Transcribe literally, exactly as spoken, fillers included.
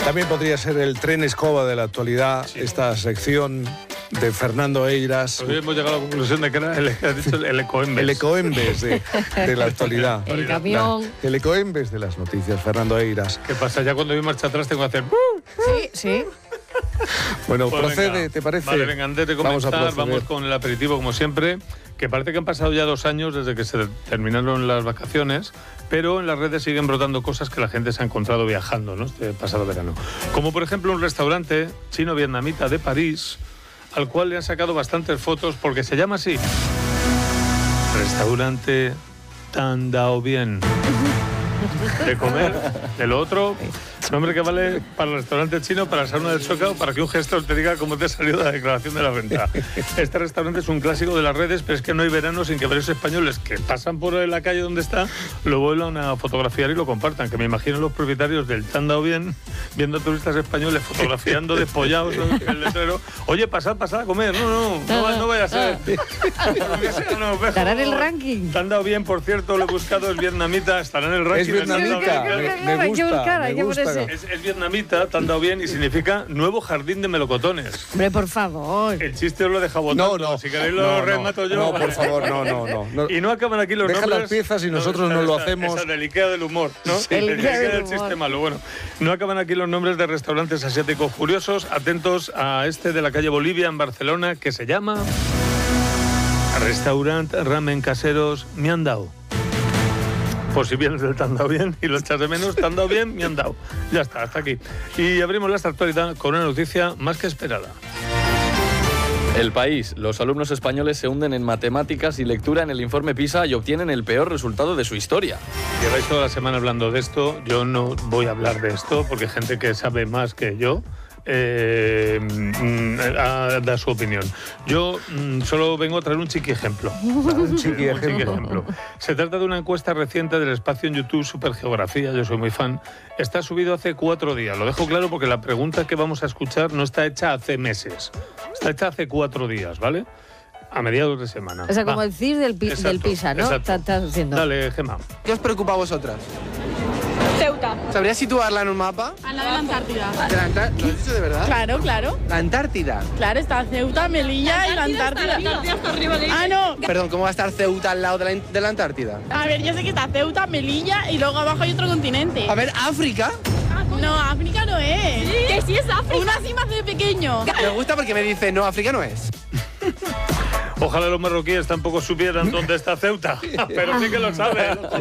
También podría ser el tren escoba de la actualidad, sí. Esta sección de Fernando Eiras. Hoy hemos llegado a la conclusión de que era el, has dicho, el ecoembes. El ecoembes de, de la actualidad. El camión. La, el ecoembes de las noticias, Fernando Eiras. ¿Qué pasa? Ya cuando doy marcha atrás tengo que hacer... Sí, sí. Bueno, pues procede, venga. ¿te parece? Vale, venga, antes de comenzar, vamos, vamos con el aperitivo como siempre, que parece que han pasado ya dos años desde que se terminaron las vacaciones, pero en las redes siguen brotando cosas que la gente se ha encontrado viajando, ¿no? Este pasado verano. Como por ejemplo un restaurante chino-vietnamita de París, al cual le han sacado bastantes fotos porque se llama así. Restaurante Tan Dao Bien. De comer, de lo otro, nombre que vale para el restaurante chino, para la sauna del Soca o para que un gestor te diga cómo te ha salido la declaración de la renta. Este restaurante es un clásico de las redes, pero es que no hay verano sin que varios españoles que pasan por la calle donde está lo vuelvan a fotografiar y lo compartan, que me imagino los propietarios del Tan Dao Bien viendo turistas españoles fotografiando despollados en el letrero. Oye, pasad, pasad a comer. No, no, no, no vaya a ser. Estará en el ranking. Tan Dao Bien, por cierto, lo he buscado, es vietnamita, estará en el ranking. Es vietnamita, me, me gusta, me gusta. Es, es vietnamita, Tan Dao Bien, y significa nuevo jardín de melocotones. Hombre, por favor. El chiste os lo he dejado botando. No, no. Si queréis lo no, remato no, yo. No, por favor, no, no, no. no. Y no acaban aquí los Deja nombres. las piezas y nosotros no, no lo esa, hacemos. Esa del Ikea del humor, ¿no? Sí. El, el Ikea, Ikea del, del humor. sistema. Lo bueno. No acaban aquí los nombres de restaurantes asiáticos curiosos. Atentos a este de la calle Bolivia en Barcelona que se llama Restaurant Ramen Caseros Miandao. Por si vienes del Tan Dao Bien y lo echas de menos, Tan Dao Bien, Miandao. Ya está, hasta aquí. Y abrimos esta actualidad con una noticia más que esperada. El País. Los alumnos españoles se hunden en matemáticas y lectura en el informe PISA y obtienen el peor resultado de su historia. Lleváis toda la semana hablando de esto. Yo no voy a hablar de esto porque hay gente que sabe más que yo eh, a dar su opinión. Yo mm, solo vengo a traer un chiqui ejemplo. Un chiqui Un chiqui ejemplo. ejemplo. Se trata de una encuesta reciente del espacio en YouTube Supergeografía, yo soy muy fan. Está subido hace cuatro días. Lo dejo claro porque la pregunta que vamos a escuchar no está hecha hace meses. Está hecha hace cuatro días, ¿vale? A mediados de semana. O sea, como Va. el C I R del, pi Exacto, del PISA, ¿no? exacto. Estás haciendo. Dale, Gemma. ¿Qué os preocupa a vosotras? Ceuta. ¿Sabrías situarla en un mapa? Al lado de la Antártida. ¿De la Antár- ¿Lo has dicho de verdad? Claro, claro. La Antártida. Claro, está Ceuta, Melilla y la Antártida. La Antártida está arriba de Ah, no. Perdón, ¿cómo va a estar Ceuta al lado de la, de la Antártida? A ver, yo sé que está Ceuta, Melilla y luego abajo hay otro continente. A ver, África. No, África no es. Sí, que sí es África. Una así más de pequeño. Me gusta porque me dice, no, África no es. Ojalá los marroquíes tampoco supieran dónde está Ceuta, pero sí que lo saben.